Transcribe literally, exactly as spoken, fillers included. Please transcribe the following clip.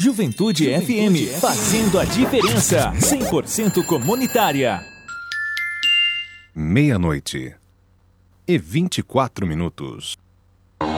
Juventude F M, fazendo a diferença, cem por cento comunitária. Meia-noite e vinte e quatro minutos.